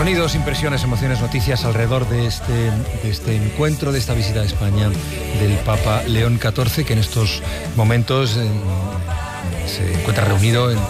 Sonidos, impresiones, emociones, noticias alrededor de este encuentro, de esta visita a España del Papa León XIV, que en estos momentos se encuentra reunido en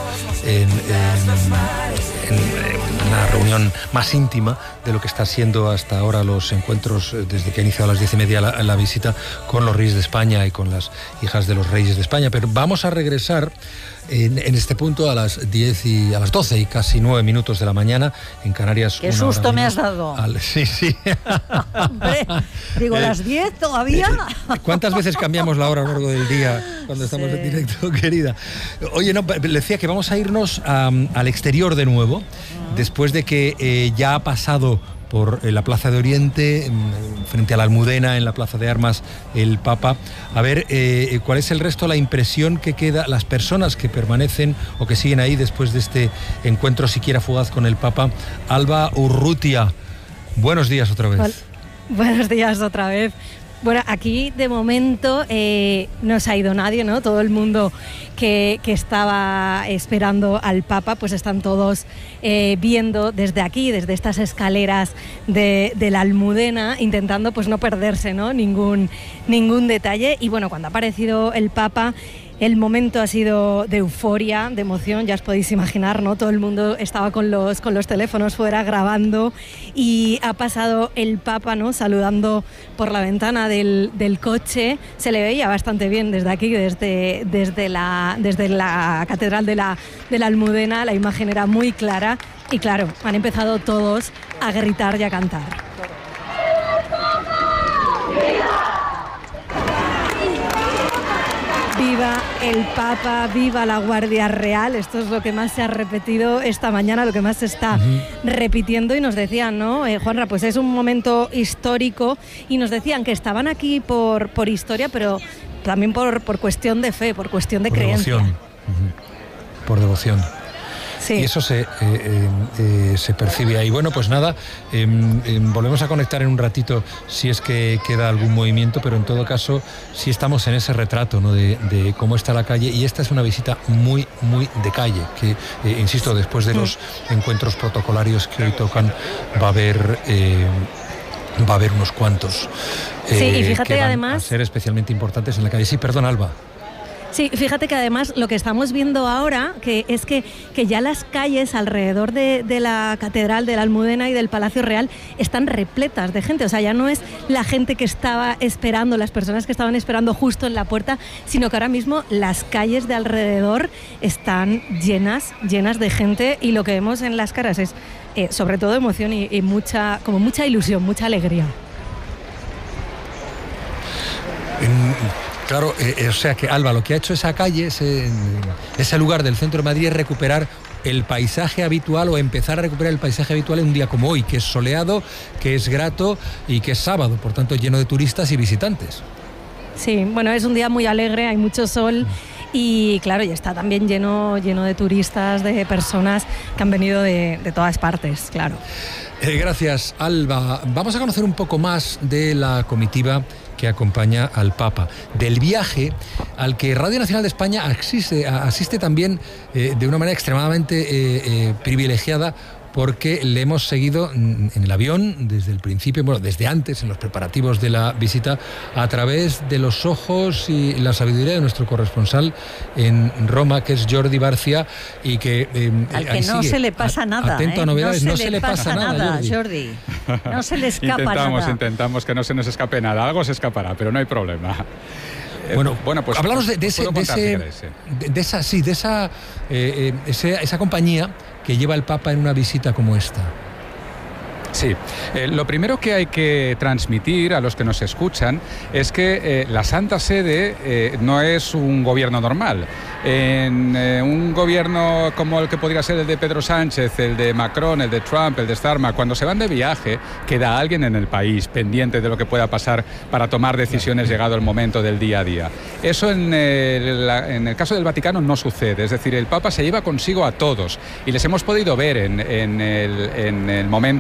una reunión más íntima de lo que está siendo hasta ahora los encuentros desde que ha iniciado a las 10:30 la visita con los reyes de España y con las hijas de los reyes de España. Pero vamos a regresar en este punto a las 12 y casi 9 minutos de la mañana en Canarias. Qué susto me has dado. Sí. Hombre, digo, las 10 todavía. ¿Cuántas veces cambiamos la hora a lo largo del día cuando estamos en directo, querida? Oye, no, le decía que vamos a irnos al exterior de nuevo, después de que ya ha pasado por la Plaza de Oriente, frente a la Almudena, en la Plaza de Armas, el Papa. A ver, ¿cuál es el resto, la impresión que queda, las personas que permanecen o que siguen ahí después de este encuentro siquiera fugaz con el Papa? Alba Urrutia, buenos días otra vez. Buenos días otra vez. Bueno, aquí de momento no se ha ido nadie, ¿no? Todo el mundo que estaba esperando al Papa, pues están todos viendo desde aquí, desde estas escaleras de la Almudena, intentando pues no perderse, ¿no? ningún detalle. Y bueno, cuando ha aparecido el Papa, el momento ha sido de euforia, de emoción, ya os podéis imaginar, ¿no? Todo el mundo estaba con los teléfonos fuera grabando y ha pasado el Papa, ¿no? Saludando por la ventana del coche. Se le veía bastante bien desde aquí, desde la catedral de la Almudena. La imagen era muy clara y claro, han empezado todos a gritar y a cantar. Viva el Papa, viva la Guardia Real. Esto es lo que más se ha repetido esta mañana, lo que más se está repitiendo. Y nos decían, ¿no, Juanra? Pues es un momento histórico. Y nos decían que estaban aquí por historia, pero también por cuestión de fe, por cuestión de creencia. Por devoción. Sí. Y eso se percibe ahí. Bueno, pues nada, volvemos a conectar en un ratito si es que queda algún movimiento, pero en todo caso sí estamos en ese retrato, ¿no? de cómo está la calle, y esta es una visita muy, muy de calle, que, insisto, después de los encuentros protocolarios que hoy tocan, va a haber unos cuantos y fíjate, que van además, a ser especialmente importantes en la calle. Sí, perdón, Alba. Sí, fíjate que además lo que estamos viendo ahora es que ya las calles alrededor de la Catedral de la Almudena y del Palacio Real están repletas de gente. O sea, ya no es la gente que estaba esperando, las personas que estaban esperando justo en la puerta, sino que ahora mismo las calles de alrededor están llenas de gente, y lo que vemos en las caras es sobre todo emoción y mucha ilusión, mucha alegría. Claro, o sea que, Alba, lo que ha hecho esa calle, ese lugar del centro de Madrid, es recuperar el paisaje habitual, o empezar a recuperar el paisaje habitual en un día como hoy, que es soleado, que es grato y que es sábado, por tanto lleno de turistas y visitantes. Sí, bueno, es un día muy alegre, hay mucho sol y claro, ya está también lleno de turistas, de personas que han venido de todas partes, claro. Gracias, Alba. Vamos a conocer un poco más de la comitiva que acompaña al Papa, del viaje al que Radio Nacional de España asiste también de una manera extremadamente privilegiada, porque le hemos seguido en el avión desde el principio, bueno, desde antes, en los preparativos de la visita, a través de los ojos y la sabiduría de nuestro corresponsal en Roma, que es Jordi Barcia, y que al que no se le pasa nada. Atento a novedades, no se le pasa nada, Jordi. No se le escapa nada. Intentamos que no se nos escape nada. Algo se escapará, pero no hay problema. Bueno, pues hablamos de esa compañía que lleva el Papa en una visita como esta. Sí, lo primero que hay que transmitir a los que nos escuchan es que la Santa Sede no es un gobierno normal. En un gobierno como el que podría ser el de Pedro Sánchez, el de Macron, el de Trump, el de Starmer, cuando se van de viaje, queda alguien en el país pendiente de lo que pueda pasar para tomar decisiones llegado el momento del día a día. Eso en el caso del Vaticano no sucede, es decir, el Papa se lleva consigo a todos, y les hemos podido ver en el momento del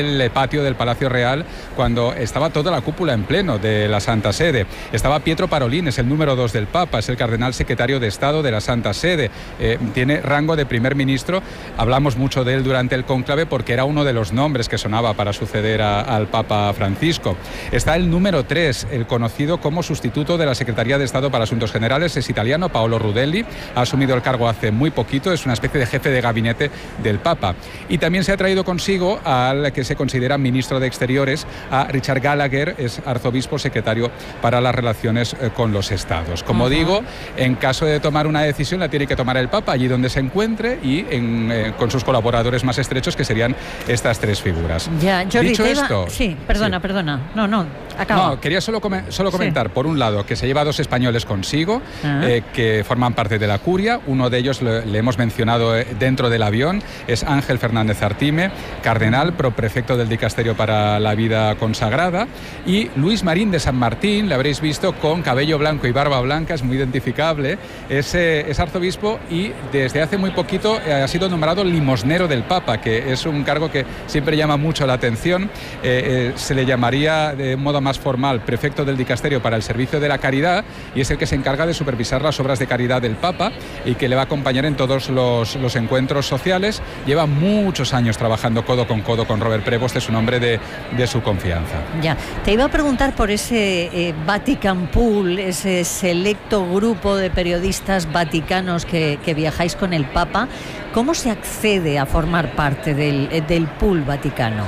el patio del Palacio Real cuando estaba toda la cúpula en pleno de la Santa Sede. Estaba Pietro Parolin, es el número 2 del Papa, es el cardenal secretario de Estado de la Santa Sede. Tiene rango de primer ministro. Hablamos mucho de él durante el cónclave porque era uno de los nombres que sonaba para suceder al Papa Francisco. Está el número 3, el conocido como sustituto de la Secretaría de Estado para Asuntos Generales, es italiano, Paolo Rudelli, ha asumido el cargo hace muy poquito, es una especie de jefe de gabinete del Papa. Y también se ha traído consigo al que se considera ministro de Exteriores, a Richard Gallagher, es arzobispo secretario para las relaciones con los estados. Como digo, en caso de tomar una decisión la tiene que tomar el Papa allí donde se encuentre y con sus colaboradores más estrechos, que serían estas 3 figuras. Ya, Jordi, dicho esto... Sí, perdona. No, acaba. No, quería solo comentar, por un lado, que se lleva 2 españoles consigo, que forman parte de la curia. Uno de ellos le hemos mencionado dentro del avión, es Ángel Fernández Artime, cardenal, prefecto del Dicasterio para la Vida Consagrada, y Luis Marín de San Martín, le habréis visto con cabello blanco y barba blanca, es muy identificable, es arzobispo y desde hace muy poquito ha sido nombrado limosnero del Papa, que es un cargo que siempre llama mucho la atención. Se le llamaría de modo más formal prefecto del Dicasterio para el Servicio de la Caridad, y es el que se encarga de supervisar las obras de caridad del Papa y que le va a acompañar en todos los encuentros sociales. Lleva muchos años trabajando codo con Robert Prevost, es un hombre de su confianza. Ya, te iba a preguntar por ese Vatican Pool, ese selecto grupo de periodistas vaticanos que viajáis con el Papa. ¿Cómo se accede a formar parte del pool vaticano?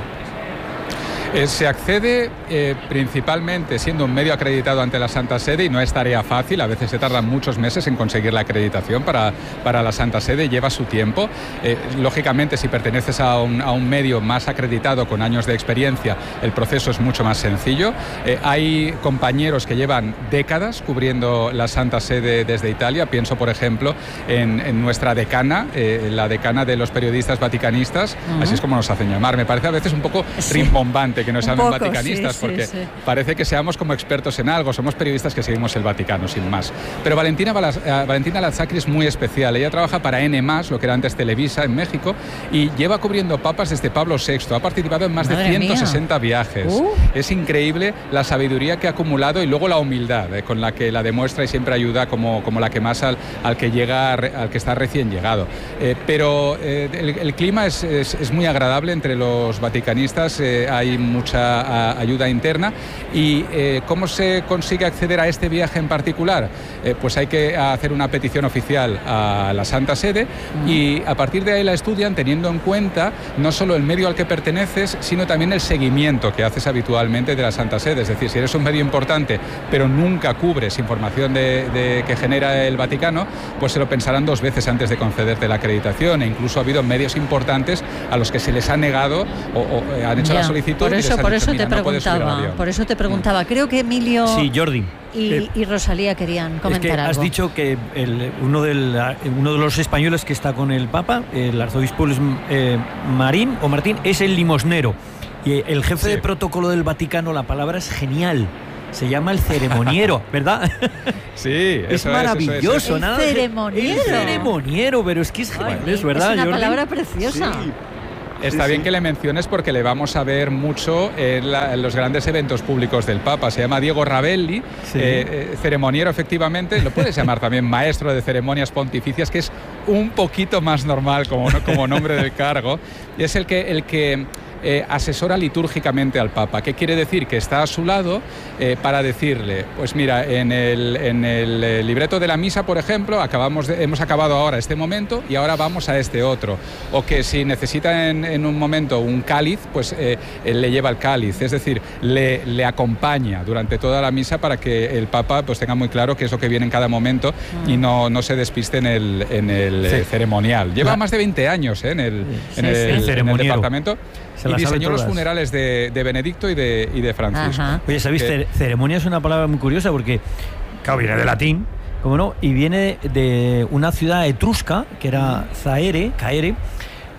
Se accede principalmente siendo un medio acreditado ante la Santa Sede, y no es tarea fácil, a veces se tardan muchos meses en conseguir la acreditación para la Santa Sede, lleva su tiempo. Lógicamente, si perteneces a un medio más acreditado con años de experiencia, el proceso es mucho más sencillo. Hay compañeros que llevan décadas cubriendo la Santa Sede desde Italia, pienso por ejemplo en nuestra decana, la decana de los periodistas vaticanistas, así es como nos hacen llamar. Me parece a veces un poco rimbombante que nos llamen vaticanistas, porque parece que seamos como expertos en algo, somos periodistas que seguimos el Vaticano, sin más. Pero Valentina Lazzacchi es muy especial, ella trabaja para N+, lo que era antes Televisa en México, y lleva cubriendo papas desde Pablo VI, ha participado en más de 160 viajes. Es increíble la sabiduría que ha acumulado y luego la humildad con la que la demuestra, y siempre ayuda como la que más al que llega, al que está recién llegado. Pero el clima es muy agradable entre los vaticanistas, hay mucha ayuda interna. ¿Y cómo se consigue acceder a este viaje en particular? Pues hay que hacer una petición oficial a la Santa Sede, y a partir de ahí la estudian teniendo en cuenta no solo el medio al que perteneces, sino también el seguimiento que haces habitualmente de la Santa Sede. Es decir, si eres un medio importante pero nunca cubres información que genera el Vaticano, pues se lo pensarán 2 veces antes de concederte la acreditación, e incluso ha habido medios importantes a los que se les ha negado o han hecho la solicitud. Por eso te preguntaba. Creo que Emilio Jordi y Rosalía querían comentar algo. Has dicho que uno de los españoles que está con el Papa, el arzobispo Martín, es el limosnero. Y el jefe de protocolo del Vaticano, la palabra es genial. Se llama el ceremoniero, ¿verdad? Sí, es maravilloso. El ceremoniero. El ceremoniero, pero es que es ¿verdad? Es una Jordi? palabra preciosa. Sí. Está bien que le menciones, porque le vamos a ver mucho en los grandes eventos públicos del Papa. Se llama Diego Ravelli, ceremoniero efectivamente, lo puedes llamar también maestro de ceremonias pontificias, que es un poquito más normal como nombre del cargo. Es el que asesora litúrgicamente al Papa. ¿Qué quiere decir? Que está a su lado para decirle, pues mira, en el libreto de la misa, por ejemplo, hemos acabado ahora este momento y ahora vamos a este otro. O que si necesita en un momento un cáliz, pues él le lleva el cáliz. Es decir, le acompaña durante toda la misa para que el Papa pues tenga muy claro qué es lo que viene en cada momento y no se despiste en el ceremonial. Lleva más de 20 años en el departamento. Y diseñó los funerales de Benedicto y de Francisco. Oye, ¿sabéis? Ceremonia es una palabra muy curiosa porque, claro, viene de latín, ¿cómo no? Y viene de una ciudad etrusca, que era Caere,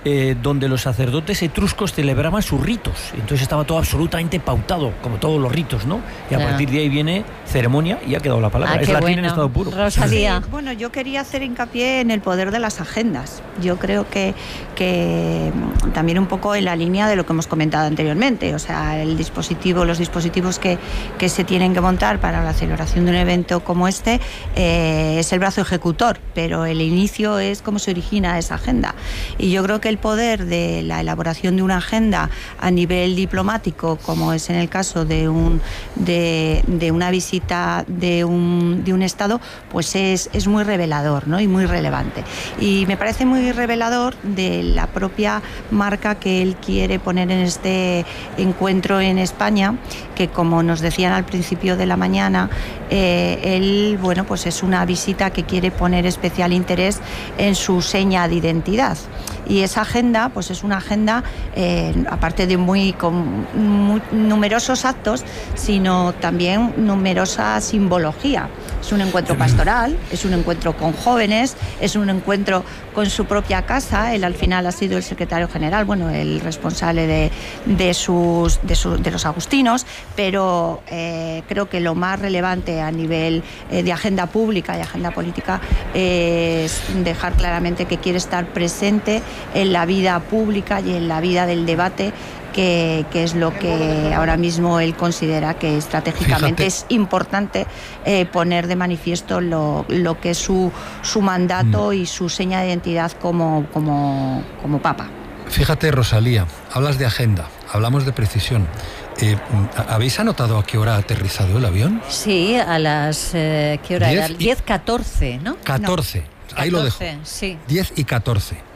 donde los sacerdotes etruscos celebraban sus ritos. Entonces estaba todo absolutamente pautado, como todos los ritos, ¿no? Y a partir de ahí viene ceremonia y ha quedado la palabra. Es latín en estado puro. Rosalía. Sí, bueno, yo quería hacer hincapié en el poder de las agendas. Yo creo que también un poco en la línea de lo que hemos comentado anteriormente, o sea, los dispositivos que se tienen que montar para la celebración de un evento como este, es el brazo ejecutor, pero el inicio es cómo se origina esa agenda. Y yo creo que el poder de la elaboración de una agenda a nivel diplomático, como es en el caso de una visita de un Estado, pues es muy revelador, ¿no? Y muy relevante. Y me parece muy revelador de la propia marca que él quiere poner en este encuentro en España, que como nos decían al principio de la mañana, él, bueno, pues es una visita que quiere poner especial interés en su seña de identidad. Y esa agenda, pues es una agenda, aparte de con muy numerosos actos, sino también numerosa simbología. Es un encuentro pastoral, es un encuentro con jóvenes, es un encuentro con su propia casa. Él al final ha sido el secretario general, bueno, el responsable de los agustinos, pero creo que lo más relevante a nivel de agenda pública y agenda política es dejar claramente que quiere estar presente en la vida pública y en la vida del debate, que es lo que ahora mismo él considera que estratégicamente es importante poner de manifiesto lo que es su mandato y su seña de identidad como Papa. Fíjate, Rosalía, hablas de agenda, hablamos de precisión. ¿Habéis anotado a qué hora ha aterrizado el avión? Sí, a las... ¿qué hora era? 10:14, ¿no? 14, no. Ahí 14, lo dejo. Sí. 10 y 14.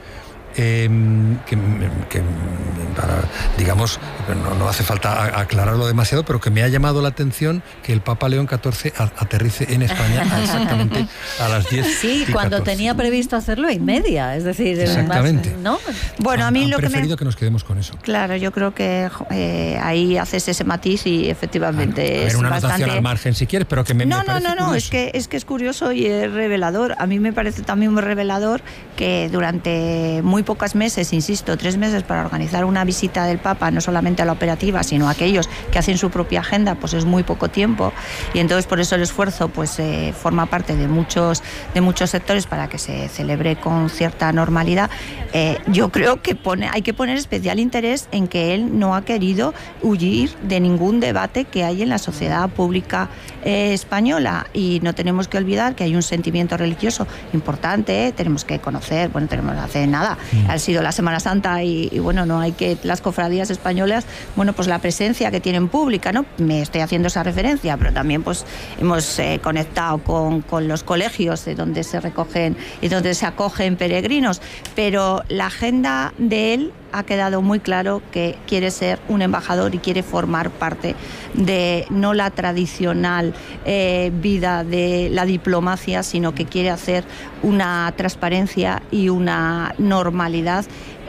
Digamos, no hace falta aclararlo demasiado, pero que me ha llamado la atención que el Papa León XIV aterrice en España exactamente a las 10. Sí, cuando tenía previsto hacerlo y media, es decir, exactamente. Más, ¿no? Bueno, a mí lo preferido que nos quedemos con eso. Claro, yo creo que ahí haces ese matiz y efectivamente es una bastante... anotación al margen si quieres, pero que me No, es que es curioso y es revelador. A mí me parece también muy revelador que durante muy pocos meses, insisto, 3 meses para organizar una visita del Papa, no solamente a la operativa, sino a aquellos que hacen su propia agenda, pues es muy poco tiempo, y entonces por eso el esfuerzo pues forma parte de muchos sectores para que se celebre con cierta normalidad. Yo creo que hay que poner especial interés en que él no ha querido huir de ningún debate que hay en la sociedad pública española, y no tenemos que olvidar que hay un sentimiento religioso importante, tenemos que conocer, bueno, tenemos hace nada, ha sido la Semana Santa y bueno, no hay que las cofradías españolas, bueno, pues la presencia que tienen pública, ¿no? Me estoy haciendo esa referencia, pero también pues hemos conectado con los colegios donde se recogen y donde se acogen peregrinos, pero la agenda de él ha quedado muy claro que quiere ser un embajador y quiere formar parte de no la tradicional vida de la diplomacia, sino que quiere hacer una transparencia y una normalidad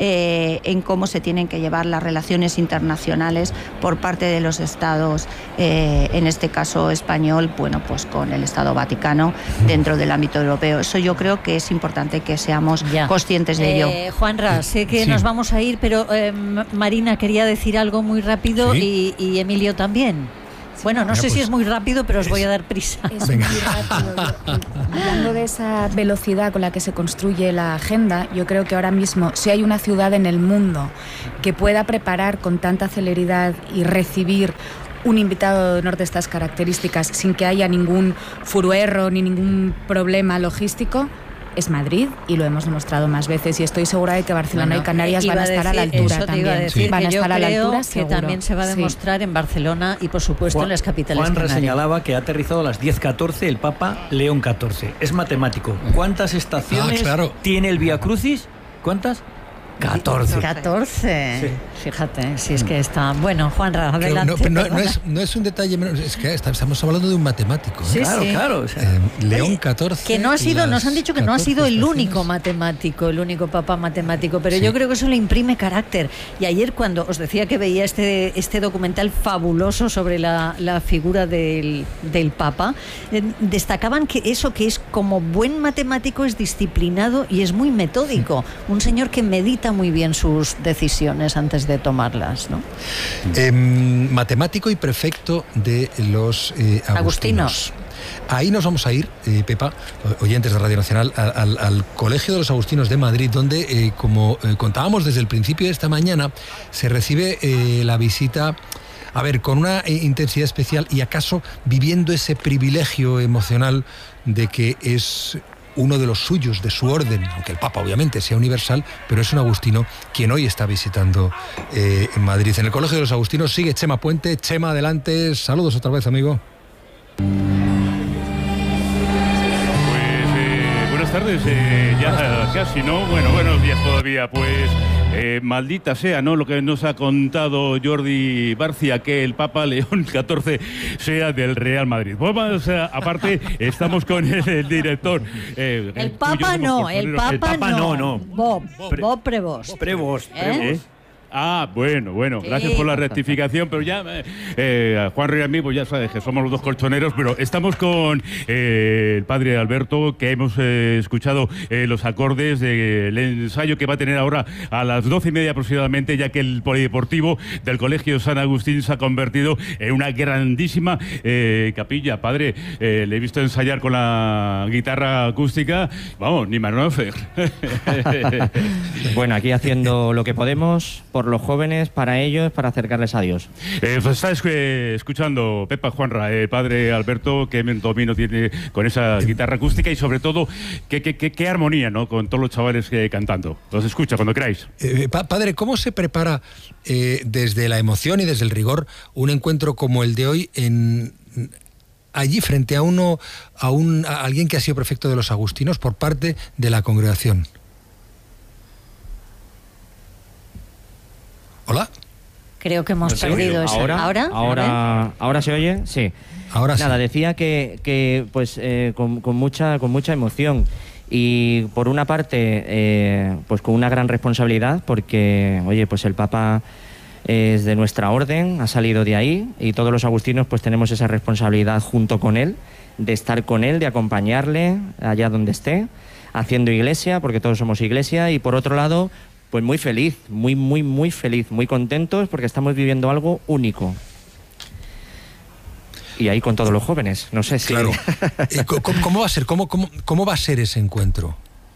en cómo se tienen que llevar las relaciones internacionales por parte de los estados, en este caso español, bueno, pues con el Estado Vaticano dentro del ámbito europeo. Eso yo creo que es importante que seamos conscientes de ello. Juanra, sé que nos vamos a ir, pero Marina quería decir algo muy rápido y Emilio también. Bueno, no sé si es muy rápido, pero os voy a dar prisa. Es muy rápido. Hablando de esa velocidad con la que se construye la agenda, yo creo que ahora mismo, si hay una ciudad en el mundo que pueda preparar con tanta celeridad y recibir un invitado de honor de estas características sin que haya ningún furuerro ni ningún problema logístico, es Madrid, y lo hemos demostrado más veces, y estoy segura de que Barcelona y Canarias van a estar a la altura también. Van a estar a la altura, seguro. Que también se va a demostrar en Barcelona y por supuesto en las capitales canarias. Juan señalaba que ha aterrizado a las 10:14 el Papa León XIV. Es matemático. ¿Cuántas estaciones tiene el Vía Crucis? ¿Cuántas? 14. 14. Sí. Fíjate, si es que está... Bueno, Juanra, adelante. No es un detalle menos, es que estamos hablando de un matemático. Sí, claro. O sea, León XIV. Que no ha sido, nos han dicho que no ha sido el único matemático, el único papa matemático, pero yo creo que eso le imprime carácter. Y ayer cuando os decía que veía este documental fabuloso sobre la figura del Papa, destacaban que eso, que es como buen matemático, es disciplinado y es muy metódico. Un señor que medita medita muy bien sus decisiones antes de tomarlas, ¿no? Matemático y prefecto de los agustinos. Ahí nos vamos a ir, Pepa, oyentes de Radio Nacional, al Colegio de los Agustinos de Madrid, donde, como contábamos desde el principio de esta mañana, se recibe la visita, a ver, con una intensidad especial y acaso viviendo ese privilegio emocional de que es uno de los suyos, de su orden, aunque el Papa obviamente sea universal, pero es un agustino quien hoy está visitando en Madrid. En el Colegio de los Agustinos sigue Chema Puente. Chema, adelante. Saludos otra vez, amigo. Buenas tardes, ya casi, ¿no? Bueno, buenos días todavía, pues maldita sea, ¿no? Lo que nos ha contado Jordi Barcia, que el Papa León XIV sea del Real Madrid. Pues más, aparte, estamos con el director. El Papa no, el Papa no. Bob Prevost. Prevost. Ah, bueno, gracias por la rectificación, pero ya Juan Rey y a mí, pues ya sabes que somos los dos colchoneros, pero estamos con el padre Alberto, que hemos escuchado los acordes del ensayo que va a tener ahora a las 12:30 aproximadamente, ya que el polideportivo del Colegio San Agustín se ha convertido en una grandísima capilla. Padre, le he visto ensayar con la guitarra acústica, vamos, ni Manofer. Bueno, aquí haciendo lo que podemos por los jóvenes, para ellos, para acercarles a Dios. Pues está escuchando Pepa, Juanra, el padre Alberto, qué domino tiene con esa guitarra acústica y sobre todo qué armonía, ¿no? Con todos los chavales cantando. Los escucha cuando queráis. Padre, ¿cómo se prepara desde la emoción y desde el rigor un encuentro como el de hoy allí frente a alguien que ha sido prefecto de los agustinos por parte de la congregación? ¿Hola? Creo que hemos perdido eso. ¿Ahora se oye? Sí. Ahora sí. Nada, decía que pues con mucha emoción y por una parte pues con una gran responsabilidad porque, oye, pues el Papa es de nuestra orden, ha salido de ahí y todos los agustinos pues tenemos esa responsabilidad junto con él, de estar con él, de acompañarle allá donde esté, haciendo iglesia, porque todos somos iglesia, y por otro lado, pues muy feliz, muy feliz, muy contentos porque estamos viviendo algo único. Y ahí con todos los jóvenes, no sé si... Claro. ¿Cómo va a ser? ¿Cómo va a ser ese encuentro?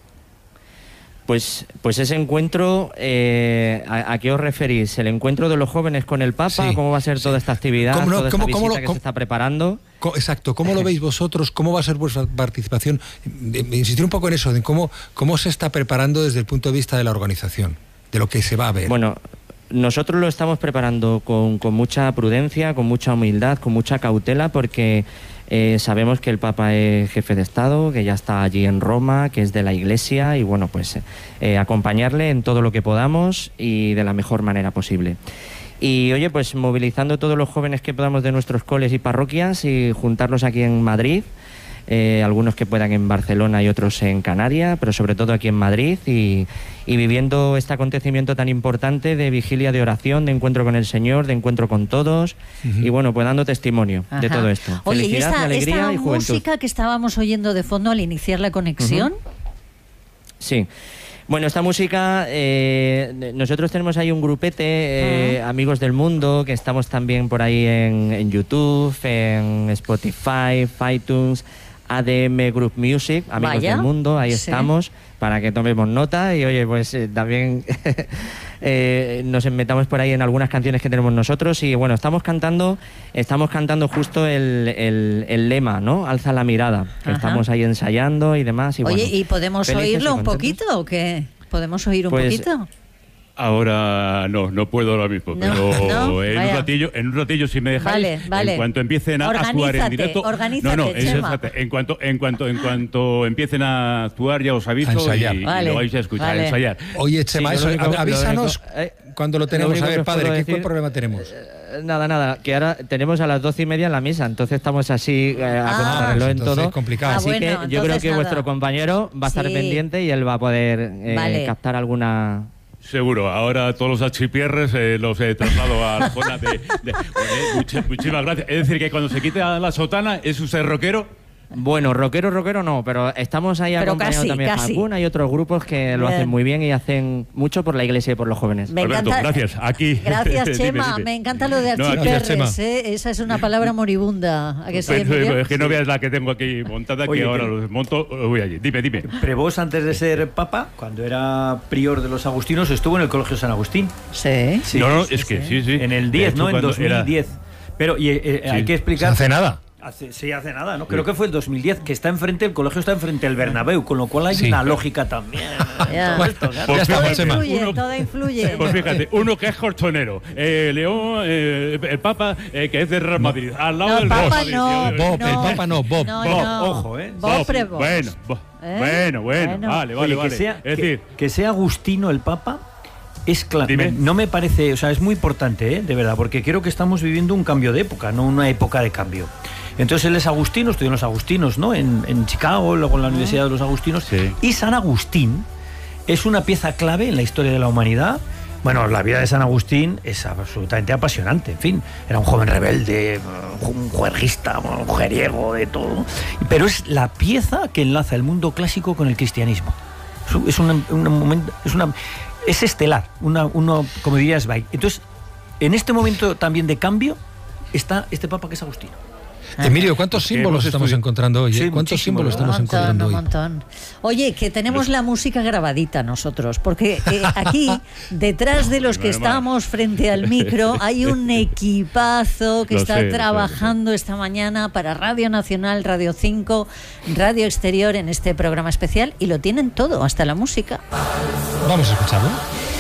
Pues ese encuentro, ¿a qué os referís? ¿El encuentro de los jóvenes con el Papa? Sí. ¿Cómo va a ser toda esta actividad, toda esta visita que se está preparando? Exacto, ¿cómo lo veis vosotros? ¿Cómo va a ser vuestra participación? Insistir un poco en eso, de cómo se está preparando desde el punto de vista de la organización, de lo que se va a ver. Bueno, nosotros lo estamos preparando con mucha prudencia, con mucha humildad, con mucha cautela, porque sabemos que el Papa es jefe de Estado, que ya está allí en Roma, que es de la Iglesia, y bueno, pues acompañarle en todo lo que podamos y de la mejor manera posible. Y oye, pues movilizando todos los jóvenes que podamos de nuestros coles y parroquias y juntarlos aquí en Madrid, algunos que puedan en Barcelona y otros en Canarias, pero sobre todo aquí en Madrid y viviendo este acontecimiento tan importante de vigilia de oración, de encuentro con el Señor, de encuentro con todos y bueno, pues dando testimonio de todo esto. Oye, felicidad, alegría esta y juventud. Música que estábamos oyendo de fondo al iniciar la conexión. Sí. Bueno, esta música, nosotros tenemos ahí un grupete, Amigos del Mundo, que estamos también por ahí en YouTube, en Spotify, iTunes, ADM Group Music, Amigos del Mundo, ahí estamos, para que tomemos nota y oye, pues también nos metamos por ahí en algunas canciones que tenemos nosotros y bueno, estamos cantando justo el lema, ¿no? Alza la mirada, que estamos ahí ensayando y demás. Y oye, bueno, ¿y podemos oírlo un poquito o qué? ¿Podemos oír un poquito? Ahora no puedo ahora mismo, pero en un ratillo si me dejáis, vale. En cuanto empiecen a actuar en directo, en cuanto empiecen a actuar ya os aviso y lo vais a escuchar, a ensayar. Oye, Chema, avísanos cuando lo tenemos. A ver, padre, ¿qué problema tenemos? Nada, que ahora tenemos a las 12:30 la misa, entonces estamos así a contrarreloj en todo. Es complicado. Así que yo creo que vuestro compañero va a estar pendiente y él va a poder captar alguna... Seguro, ahora todos los achipierres los he trasladado a la zona de muchísimas gracias. Es decir, que cuando se quita la sotana, ¿es usted rockero? Bueno, rockero no, pero estamos ahí acompañados también de Hakuna y otros grupos que lo hacen muy bien y hacen mucho por la iglesia y por los jóvenes. Me Alberto, encanta, gracias. Aquí. Gracias, Chema. dime. Me encanta lo de archiperres, Esa es una palabra moribunda. ¿A que sí, es que no veas la que tengo aquí montada, que ahora los desmonto. Voy allí. Dime. Prevos, antes de ser papa, cuando era prior de los agustinos, estuvo en el Colegio San Agustín. Sí. No, es que sí. En el 10, ¿no? En 2010. Pero hay que explicar... No hace nada. Hace nada, ¿no? Creo que fue el 2010, que está enfrente, el colegio está enfrente del Bernabéu, con lo cual hay una lógica también. Todo influye. Pues fíjate, uno que es colchonero, León, el Papa, que es de Real Madrid, al lado del Papa Bob. El Papa no, Bob. Ojo, Bueno, vale. Es decir, que sea Agustino el Papa es claro. No me parece, o sea, es muy importante, de verdad, porque creo que estamos viviendo un cambio de época, no una época de cambio. Entonces él es agustino, estudió en los agustinos, ¿no? En Chicago, luego en la Universidad de los Agustinos. Sí. Y San Agustín es una pieza clave en la historia de la humanidad. Bueno, la vida de San Agustín es absolutamente apasionante. En fin, era un joven rebelde, un juerguista, un mujeriego, de todo. Pero es la pieza que enlaza el mundo clásico con el cristianismo. Es estelar, como diría Zweig. Entonces, en este momento también de cambio está este papa que es agustino. Emilio, ¿cuántos símbolos estamos encontrando hoy? ¿Cuántos símbolos estamos encontrando hoy? Un montón. Oye, que tenemos la música grabadita nosotros, porque aquí, detrás de los que estamos frente al micro, hay un equipazo que está trabajando esta mañana para Radio Nacional, Radio 5, Radio Exterior en este programa especial, y lo tienen todo, hasta la música. Vamos a escucharlo.